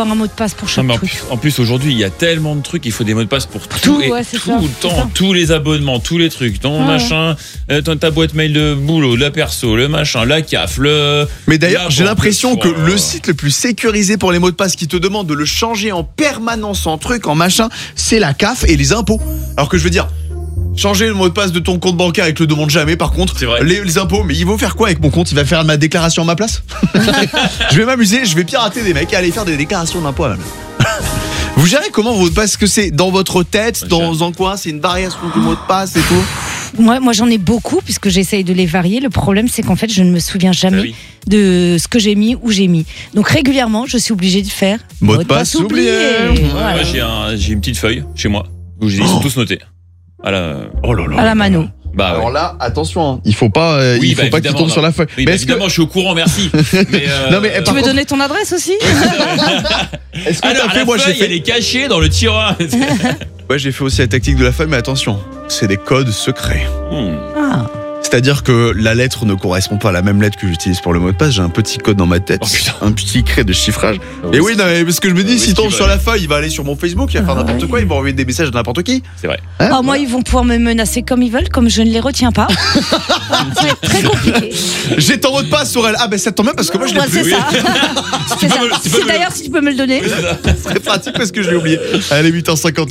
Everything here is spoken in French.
avoir un mot de passe pour chaque Non, mais truc. en plus aujourd'hui, il y a tellement de trucs, il faut des mots de passe pour tout, et ouais, c'est tout ça, le c'est temps, ça. tous les abonnements, tous les trucs, ton Ouais. machin, ta boîte mail de boulot, la perso, le machin, la CAF, Mais d'ailleurs, j'ai l'impression que le site site le plus sécurisé pour les mots de passe qui te demande de le changer en permanence en truc, en machin, c'est la CAF et les impôts. Alors que je veux dire, changer le mot de passe de ton compte bancaire, il te le demande jamais. Par contre, C'est vrai. les impôts, mais il va faire quoi avec mon compte? Il va faire ma déclaration à ma place? Je vais m'amuser, je vais pirater des mecs et aller faire des déclarations d'impôts à ma place. Vous gérez comment vos mots de passe? Est-ce que c'est dans votre tête, dans quoi? C'est une variation du mot de passe et tout? Moi j'en ai beaucoup puisque j'essaye de les varier. Le problème c'est qu'en fait je ne me souviens jamais oui. de ce que j'ai mis, où j'ai mis. Donc régulièrement je suis obligée de faire Mot de passe oublié. Voilà. Moi j'ai une petite feuille chez moi où ils sont tous notés. Oh là là. À la mano. Bah Alors ouais. là, attention, hein, il faut pas, Oui, il faut bah, pas qu'il évidemment, tombe non. sur la feuille. Oui, Mais bah, est-ce que, évidemment, je suis au courant, merci. Mais Non, mais, Tu par veux contre- donner ton adresse aussi? est-ce que alors t'as fait, la moi j'ai feuille, fait, elle est cachée dans le tiroir. ouais, j'ai fait aussi la tactique de la feuille, mais attention, c'est des codes secrets. Ah. C'est-à-dire que la lettre ne correspond pas à la même lettre que j'utilise pour le mot de passe. J'ai un petit code dans ma tête, Oh, putain. un petit cret de chiffrage. Et oui, non, mais parce que je me dis, Oui, s'il tombe tu sur vas la feuille, il va aller sur mon Facebook, il va faire n'importe oui. quoi, il va envoyer des messages à n'importe qui. C'est vrai. Hein, Oh, moi ils vont pouvoir me menacer comme ils veulent, comme je ne les retiens pas. Ça va être très compliqué. J'ai ton mot de passe, Aurel. Ah ben ça tombe bien parce que moi je l'ai Ouais, plus. c'est ça. C'est ça. tu peux me- D'ailleurs si tu peux me le donner. C'est très pratique parce que je l'ai oublié. Allez, 8h51.